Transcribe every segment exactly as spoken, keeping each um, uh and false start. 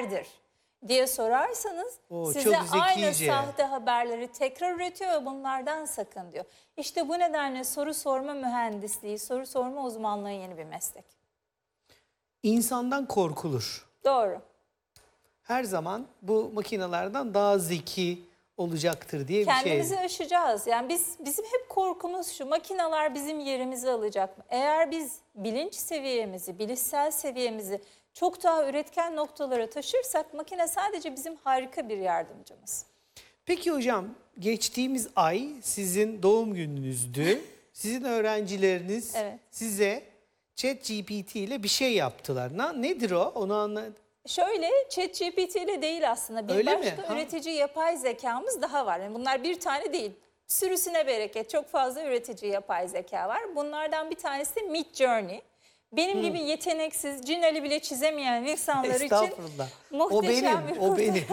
nelerdir diye sorarsanız Oo, size aynı zekice. sahte haberleri tekrar üretiyor ve bunlardan sakın diyor. İşte bu nedenle soru sorma mühendisliği, soru sorma uzmanlığı yeni bir meslek. İnsandan korkulur. Doğru. Her zaman bu makinelerden daha zeki olacaktır diye bir şey. Kendimizi aşacağız. Yani biz bizim hep korkumuz şu: makineler bizim yerimizi alacak mı? Eğer biz bilinç seviyemizi, bilişsel seviyemizi çok daha üretken noktalara taşırsak makine sadece bizim harika bir yardımcımız. Peki hocam, geçtiğimiz ay sizin doğum gününüzdü. Sizin öğrencileriniz Evet. size ChatGPT ile bir şey yaptılar. Ne, nedir o? Onu anla. Şöyle, ChatGPT ile değil aslında. Bir Öyle başka mi? Ha. üretici yapay zekamız daha var. Yani bunlar bir tane değil. Sürüsüne bereket. Çok fazla üretici yapay zeka var. Bunlardan bir tanesi de Midjourney. Benim Hı. gibi yeteneksiz, Cinali bile çizemeyen insanlar için Estağfurullah. O muhteşem benim, bir o kurtar- benim.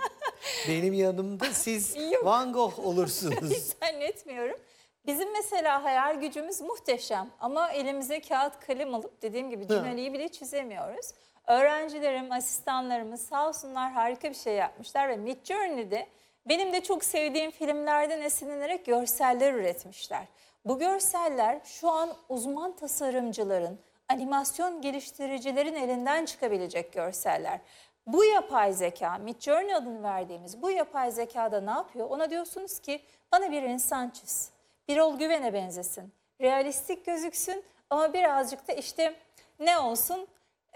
Benim yanımda siz Yok. Van Gogh olursunuz. Hiç zannetmiyorum. Bizim mesela hayal gücümüz muhteşem ama elimize kağıt kalem alıp dediğim gibi Cinali'yi bile çizemiyoruz. Öğrencilerim, asistanlarımız sağ olsunlar harika bir şey yapmışlar ve Midjourney'de benim de çok sevdiğim filmlerden esinlenerek görseller üretmişler. Bu görseller şu an uzman tasarımcıların, animasyon geliştiricilerin elinden çıkabilecek görseller. Bu yapay zeka, Midjourney adını verdiğimiz bu yapay zekada ne yapıyor? Ona diyorsunuz ki bana bir insan çiz. Birol Güven'e benzesin. Realistik gözüksün ama birazcık da işte ne olsun?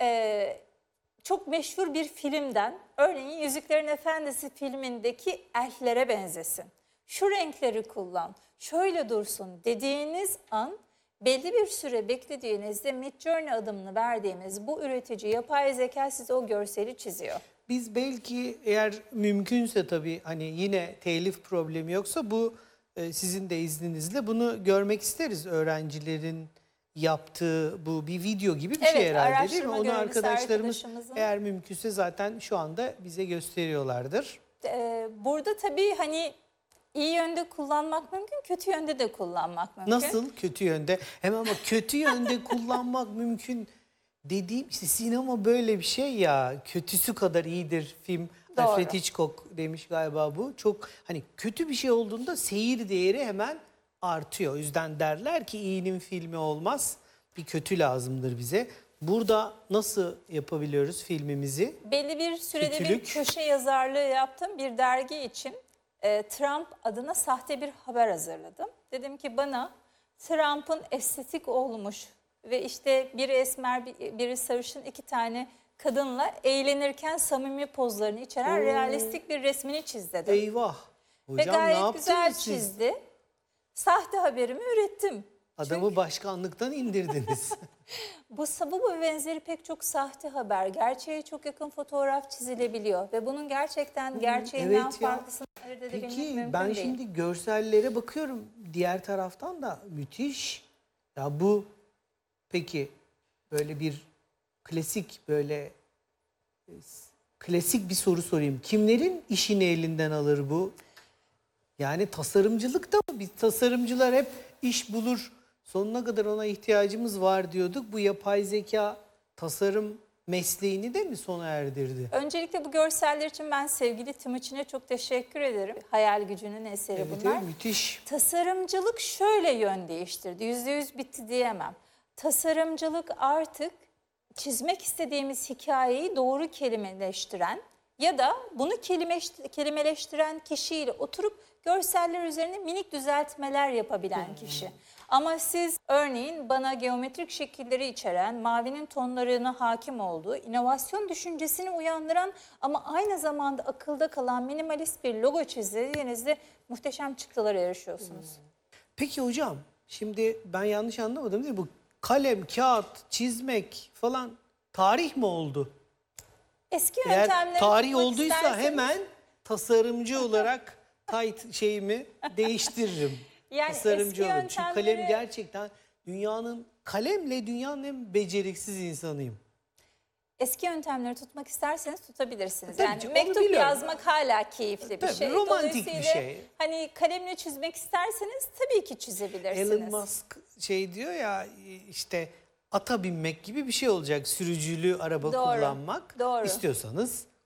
Ee, çok meşhur bir filmden, örneğin Yüzüklerin Efendisi filmindeki elflere benzesin. Şu renkleri kullan, şöyle dursun dediğiniz an belli bir süre beklediğinizde Midjourney adını verdiğimiz bu üretici yapay zeka size o görseli çiziyor. Biz belki eğer mümkünse tabii hani yine telif problemi yoksa bu e, sizin de izninizle bunu görmek isteriz. Öğrencilerin yaptığı bu bir video gibi bir Evet, şey herhalde değil mi? araştırma Onu görevlisi arkadaşlarımız arkadaşımızın- eğer mümkünse zaten şu anda bize gösteriyorlardır. Ee, burada tabii hani iyi yönde kullanmak mümkün, kötü yönde de kullanmak mümkün. Nasıl kötü yönde? Hem ama kötü yönde kullanmak mümkün dediğim işte sinema böyle bir şey ya. Kötüsü kadar iyidir film. Doğru. Alfred Hitchcock demiş galiba bu. Çok hani kötü bir şey olduğunda seyir değeri hemen artıyor. O yüzden derler ki iyinin filmi olmaz. Bir kötü lazımdır bize. Burada nasıl yapabiliyoruz filmimizi? Belli bir sürede Kötülük. bir köşe yazarlığı yaptım bir dergi için. Ee, Trump adına sahte bir haber hazırladım. Dedim ki bana Trump'ın estetik olmuş ve işte biri esmer biri sarışın iki tane kadınla eğlenirken samimi pozlarını içeren Oo. realistik bir resmini çiz dedim. Eyvah. Ve Hocam ne gayet yaptınız güzel siz? çizdi. Sahte haberimi ürettim. Adamı başkanlıktan indirdiniz. Bu bu ve benzeri pek çok sahte haber, gerçeğe çok yakın fotoğraf çizilebiliyor ve bunun gerçekten gerçeğinden evet ya. farklısını ayırt edebilmek Peki mümkün ben değil. şimdi görsellere bakıyorum diğer taraftan da müthiş. Ya bu peki böyle bir klasik böyle e, klasik bir soru sorayım. Kimlerin işini elinden alır bu? Yani tasarımcılıkta mı? Biz tasarımcılar hep iş bulur. Sonuna kadar ona ihtiyacımız var diyorduk. Bu yapay zeka tasarım mesleğini de mi sona erdirdi? Öncelikle bu görseller için ben sevgili Timuçin'e çok teşekkür ederim. Hayal gücünün eseri Evet, bunlar. evet, müthiş. Tasarımcılık şöyle yön değiştirdi. Yüzde yüz bitti diyemem. Tasarımcılık artık çizmek istediğimiz hikayeyi doğru kelimeleştiren ya da bunu kelimeş- kelimeleştiren kişiyle oturup görseller üzerine minik düzeltmeler yapabilen kişi. Ama siz örneğin bana geometrik şekilleri içeren, mavinin tonlarına hakim olduğu, inovasyon düşüncesini uyandıran ama aynı zamanda akılda kalan minimalist bir logo çizdiğinizde muhteşem çıktılara erişiyorsunuz. Peki hocam, şimdi ben yanlış anlamadım değil mi? Bu kalem, kağıt, çizmek falan tarih mi oldu? Eski Eğer yöntemleri tarih tutmak olduysa isterseniz- hemen tasarımcı olarak tight şeyimi değiştiririm. Yani tasarımcı eski olurum. Çünkü kalem yöntemleri- gerçekten dünyanın, kalemle dünyanın en beceriksiz insanıyım. Eski yöntemleri tutmak isterseniz tutabilirsiniz. Tabii Yani ki, onu mektup biliyorum. yazmak hala keyifli bir Tabii, şey. romantik bir Dolayısıyla şey. Hani kalemle çizmek isterseniz tabii ki çizebilirsiniz. Elon Musk şey diyor ya işte ata binmek gibi bir şey olacak. Sürücülü araba Doğru, kullanmak. doğru. İstiyorsanız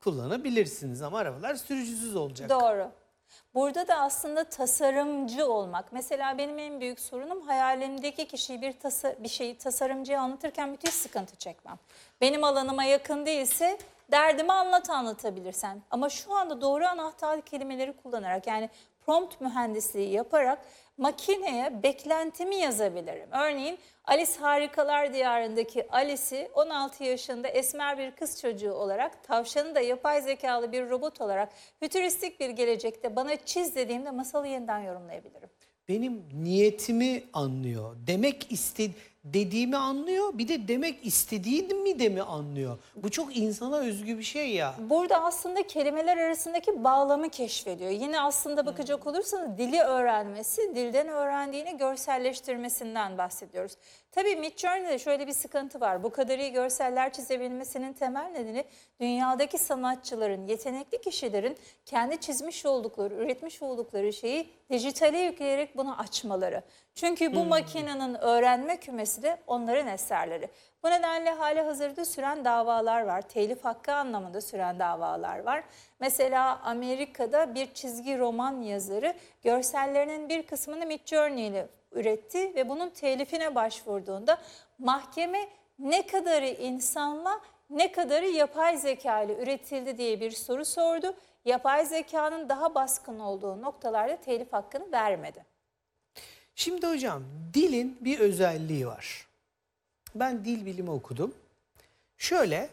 kullanabilirsiniz ama arabalar sürücüsüz olacak. Doğru. Burada da aslında tasarımcı olmak. Mesela benim en büyük sorunum hayalimdeki kişiyi bir, tasa, bir şeyi tasarımcıya anlatırken müthiş sıkıntı çekmem. Benim alanıma yakın değilse derdimi anlat anlatabilirsen. Ama şu anda doğru anahtar kelimeleri kullanarak yani prompt mühendisliği yaparak makineye beklentimi yazabilirim. Örneğin Alice Harikalar Diyarı'ndaki Alice'i on altı yaşında esmer bir kız çocuğu olarak, tavşanı da yapay zekalı bir robot olarak fütüristik bir gelecekte bana çiz dediğimde masalı yeniden yorumlayabilirim. Benim niyetimi anlıyor. Demek istedi dediğimi anlıyor. Bir de demek istediğimi de mi anlıyor? Bu çok insana özgü bir şey ya. Burada aslında kelimeler arasındaki bağlamı keşfediyor. Yine aslında bakacak olursanız dili öğrenmesi, dilden öğrendiğini görselleştirmesinden bahsediyoruz. Tabii Midjourney'de şöyle bir sıkıntı var. Bu kadar iyi görseller çizebilmesinin temel nedeni dünyadaki sanatçıların, yetenekli kişilerin kendi çizmiş oldukları, üretmiş oldukları şeyi dijitale yükleyerek bunu açmaları. Çünkü bu hmm. makinenin öğrenme kümesi de onların eserleri. Bu nedenle hali hazırda süren davalar var. Telif hakkı anlamında süren davalar var. Mesela Amerika'da bir çizgi roman yazarı görsellerinin bir kısmını Midjourney ile üretti ve bunun telifine başvurduğunda mahkeme ne kadarı insanla ne kadarı yapay zeka ile üretildi diye bir soru sordu. Yapay zekanın daha baskın olduğu noktalarda telif hakkını vermedi. Şimdi hocam dilin bir özelliği var. Ben dil bilimi okudum. Şöyle,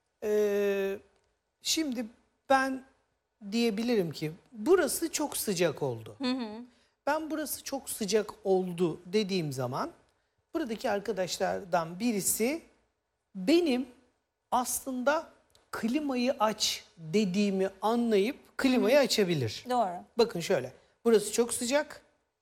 e, şimdi ben diyebilirim ki burası çok sıcak oldu. Hı hı. Ben burası çok sıcak oldu dediğim zaman buradaki arkadaşlardan birisi benim aslında klimayı aç dediğimi anlayıp klimayı hı hı. açabilir. Doğru. Bakın şöyle, burası çok sıcak.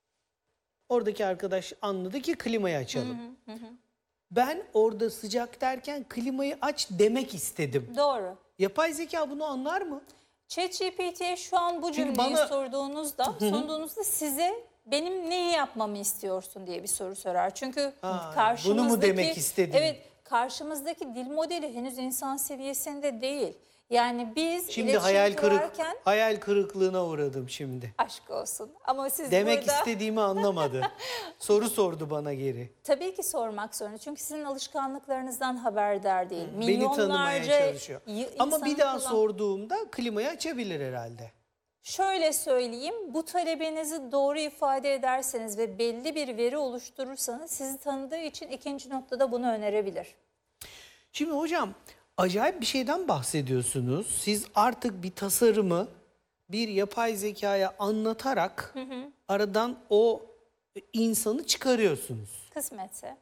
Oradaki arkadaş anladı ki klimayı açalım. Hı hı hı. Ben orada sıcak derken klimayı aç demek istedim. Doğru. Yapay zeka bunu anlar mı? ChatGPT'ye şu an bu cümleyi bana... sorduğunuzda, sorduğunuzda size benim neyi yapmamı istiyorsun diye bir soru sorar. Çünkü ha, karşımızdaki... Bunu mu demek istedin? Evet, karşımızdaki dil modeli henüz insan seviyesinde değil. Yani biz şimdi hayal kırık kurarken, hayal kırıklığına uğradım şimdi. Aşk olsun. Ama siz demek burada... istediğimi anlamadı. Soru sordu bana geri. Tabii ki sormak zorunda. Çünkü sizin alışkanlıklarınızdan haberdar değil. Beni Milyonlarca tanımaya çalışıyor. Ama bir daha kullan... sorduğumda klimayı açabilir herhalde. Şöyle söyleyeyim, bu talebinizi doğru ifade ederseniz ve belli bir veri oluşturursanız sizi tanıdığı için ikinci noktada bunu önerebilir. Şimdi hocam acayip bir şeyden bahsediyorsunuz. Siz artık bir tasarımı bir yapay zekaya anlatarak hı hı. aradan o insanı çıkarıyorsunuz. Kısmetse.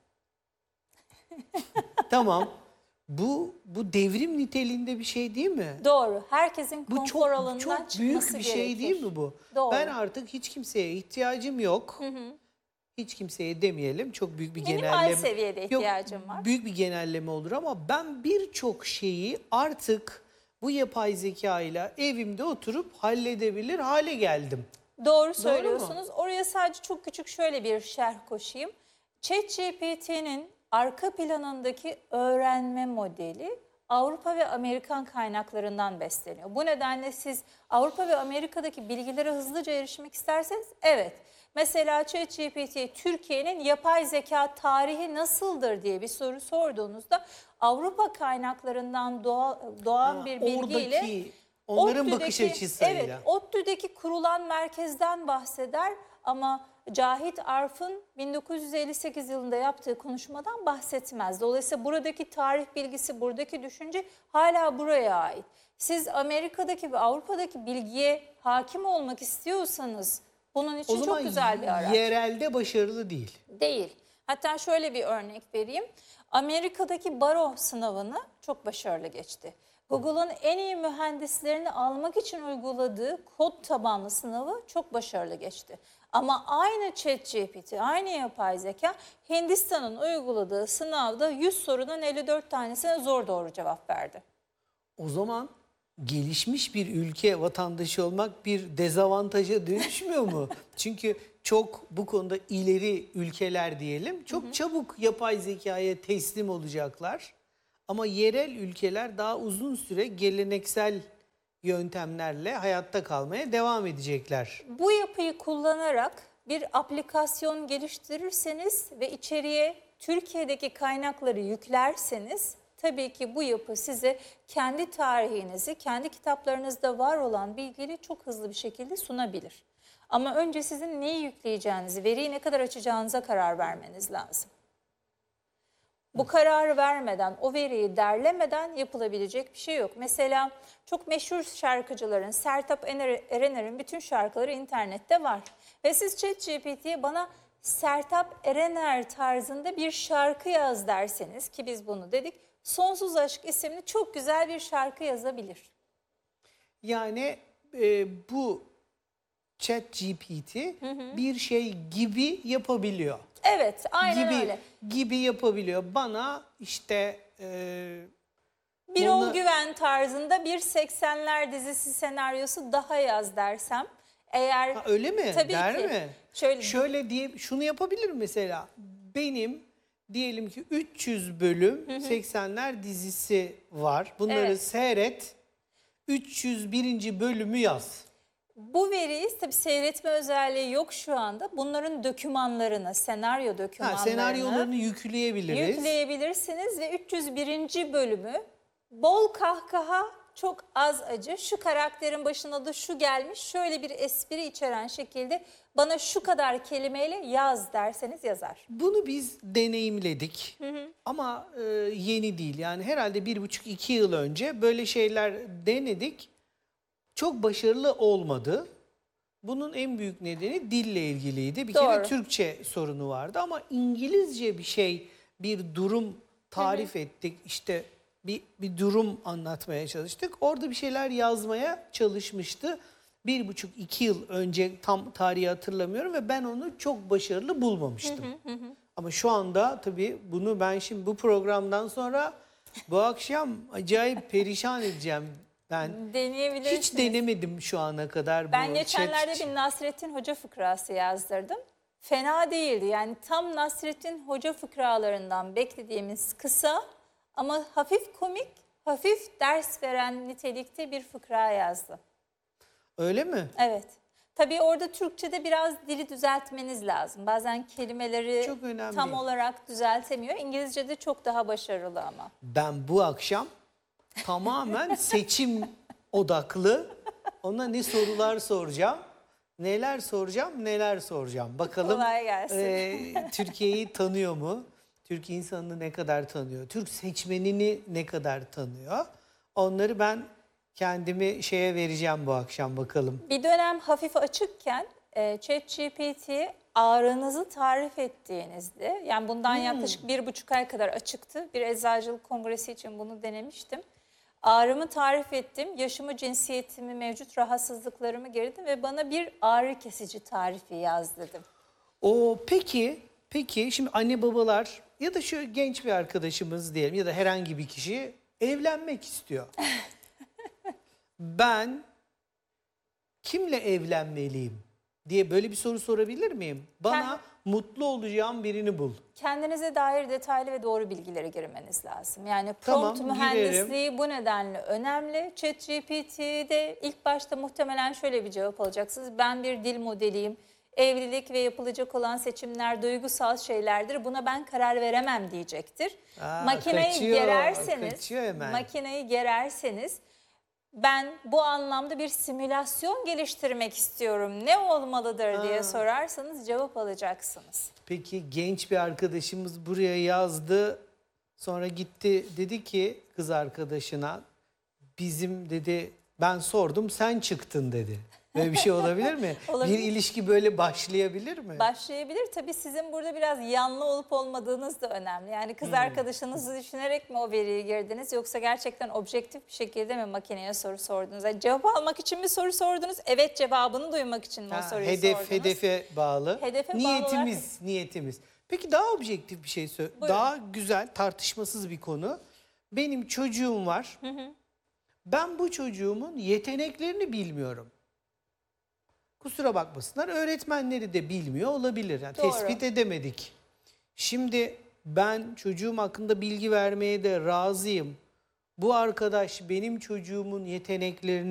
Tamam. Bu bu devrim niteliğinde bir şey değil mi? Doğru. Herkesin konfor bu çok, alanından çok çıkması büyük bir şey gerekir. değil mi bu? Doğru. Ben artık hiç kimseye ihtiyacım yok. Hı hı. Hiç kimseye demeyelim. Çok büyük bir minimal genelleme. Minimal seviyede ihtiyacım yok, var. Büyük bir genelleme olur ama ben birçok şeyi artık bu yapay zeka ile evimde oturup halledebilir hale geldim. Doğru söylüyorsunuz. Doğru Oraya sadece çok küçük şöyle bir şerh koşayım. ChatGPT'nin arka planındaki öğrenme modeli Avrupa ve Amerikan kaynaklarından besleniyor. Bu nedenle siz Avrupa ve Amerika'daki bilgilere hızlıca erişmek isterseniz evet. Mesela ChatGPT'ye Türkiye'nin yapay zeka tarihi nasıldır diye bir soru sorduğunuzda Avrupa kaynaklarından doğa, doğan ha, bir bilgiyle oradaki, onların ODTÜ'deki, bakış açısıyla. Evet, ODTÜ'deki kurulan merkezden bahseder ama Cahit Arf'ın bin dokuz yüz elli sekiz yılında yaptığı konuşmadan bahsetmez. Dolayısıyla buradaki tarih bilgisi, buradaki düşünce hala buraya ait. Siz Amerika'daki ve Avrupa'daki bilgiye hakim olmak istiyorsanız bunun için çok güzel bir araç. Yerelde başarılı değil. Değil. Hatta şöyle bir örnek vereyim. Amerika'daki baro sınavını çok başarılı geçti. Google'ın en iyi mühendislerini almak için uyguladığı kod tabanlı sınavı çok başarılı geçti. Ama aynı ChatGPT, aynı yapay zeka Hindistan'ın uyguladığı sınavda yüz sorudan elli dört tanesine zor doğru cevap verdi. O zaman gelişmiş bir ülke vatandaşı olmak bir dezavantaja dönüşmüyor mu? Çünkü çok bu konuda ileri ülkeler diyelim çok hı hı. çabuk yapay zekaya teslim olacaklar. Ama yerel ülkeler daha uzun süre geleneksel yöntemlerle hayatta kalmaya devam edecekler. Bu yapıyı kullanarak bir aplikasyon geliştirirseniz ve içeriye Türkiye'deki kaynakları yüklerseniz tabii ki bu yapı size kendi tarihinizi, kendi kitaplarınızda var olan bilgileri çok hızlı bir şekilde sunabilir. Ama önce sizin neyi yükleyeceğinizi, veriyi ne kadar açacağınıza karar vermeniz lazım. Bu kararı vermeden, o veriyi derlemeden yapılabilecek bir şey yok. Mesela çok meşhur şarkıcıların, Sertab Ener- Erener'in bütün şarkıları internette var. Ve siz ChatGPT'ye bana Sertab Erener tarzında bir şarkı yaz derseniz, ki biz bunu dedik, Sonsuz Aşk isimli çok güzel bir şarkı yazabilir. Yani e, bu ChatGPT bir şey gibi yapabiliyor. Evet, aynen gibi, öyle. Gibi yapabiliyor. Bana işte... E, Birol Buna- Güven tarzında bir seksenler dizisi senaryosu daha yaz dersem, eğer ha, öyle mi? tabii Der ki. mi? Şöyle, Şöyle diye şunu yapabilir mesela. Benim diyelim ki üç yüz bölüm seksenler dizisi var. Bunları Evet. seyret. üç yüz birinci bölümü yaz. bu veriyi tabii seyretme özelliği yok şu anda. Bunların dokümanlarını, senaryo Ha, dokümanlarını senaryolarını yükleyebiliriz. yükleyebilirsiniz ve üç yüz birinci bölümü bol kahkaha, çok az acı, şu karakterin başına da şu gelmiş, şöyle bir espri içeren şekilde bana şu kadar kelimeyle yaz derseniz yazar. Bunu biz deneyimledik ama e, yeni değil. Yani herhalde bir buçuk iki yıl önce böyle şeyler denedik. Çok başarılı olmadı. Bunun en büyük nedeni dille ilgiliydi. Bir kere Doğru. Türkçe sorunu vardı ama İngilizce bir şey, bir durum tarif ettik. İşte bir, bir durum anlatmaya çalıştık. Orada bir şeyler yazmaya çalışmıştı. Bir buçuk iki yıl önce, tam tarihi hatırlamıyorum ve ben onu çok başarılı bulmamıştım. Ama şu anda tabii bunu ben şimdi bu programdan sonra bu akşam acayip perişan edeceğim. Ben Deneyebilirsiniz. hiç denemedim şu ana kadar. Ben bu geçenlerde chat- bir Nasrettin Hoca fıkrası yazdırdım. Fena değildi. Yani tam Nasrettin Hoca fıkralarından beklediğimiz kısa ama hafif komik, hafif ders veren nitelikte bir fıkra yazdı. Öyle mi? Evet. Tabii orada Türkçe'de biraz dili düzeltmeniz lazım. Bazen kelimeleri Çok önemli. tam olarak düzeltemiyor. İngilizce'de çok daha başarılı ama. Ben bu akşam tamamen seçim odaklı ona ne sorular soracağım, neler soracağım, neler soracağım. Bakalım Kolay gelsin. e, Türkiye'yi tanıyor mu? Türk insanını ne kadar tanıyor? Türk seçmenini ne kadar tanıyor? Onları ben kendimi şeye vereceğim bu akşam, bakalım. Bir dönem hafif açıkken e, ChatGPT ağrınızı tarif ettiğinizde, yani bundan yaklaşık bir buçuk ay kadar açıktı. Bir eczacılık kongresi için bunu denemiştim. Ağrımı tarif ettim, yaşımı, cinsiyetimi, mevcut rahatsızlıklarımı girdim ve bana bir ağrı kesici tarifi yaz dedim. O peki, peki şimdi anne babalar ya da şu genç bir arkadaşımız diyelim ya da herhangi bir kişi evlenmek istiyor. Ben kimle evlenmeliyim diye böyle bir soru sorabilir miyim? Bana mutlu olacağım birini bul. Kendinize dair detaylı ve doğru bilgilere girmeniz lazım. Yani Tamam, prompt mühendisliği bu nedenle önemli. ChatGPT'de ilk başta muhtemelen şöyle bir cevap alacaksınız. Ben bir dil modeliyim. Evlilik ve yapılacak olan seçimler duygusal şeylerdir. Buna ben karar veremem diyecektir. Aa, makineyi kaçıyor, gererseniz, kaçıyor hemen. makineyi gererseniz ben bu anlamda bir simülasyon geliştirmek istiyorum, ne olmalıdır diye sorarsanız cevap alacaksınız. Peki genç bir arkadaşımız buraya yazdı. Sonra gitti dedi ki kız arkadaşına, bizim dedi ben sordum sen çıktın dedi. Böyle bir şey olabilir mi? Olabilir. Bir ilişki böyle başlayabilir mi? Başlayabilir. Tabii sizin burada biraz yanlı olup olmadığınız da önemli. Yani kız arkadaşınızı düşünerek mi o veriyi girdiniz, yoksa gerçekten objektif bir şekilde mi makineye soru sordunuz? Yani cevap almak için mi soru sordunuz? Evet cevabını duymak için mi o Ha, soruyu hedef sordunuz? hedefe bağlı. Hedefe bağlı niyetimiz, niyetimiz. Peki daha objektif bir şey söyle. Buyurun. Daha güzel, tartışmasız bir konu. Benim çocuğum var. Ben bu çocuğumun yeteneklerini bilmiyorum. Kusura bakmasınlar, öğretmenleri de bilmiyor olabilir. Yani Doğru. tespit edemedik. Şimdi ben çocuğum hakkında bilgi vermeye de razıyım. Bu arkadaş benim çocuğumun yeteneklerini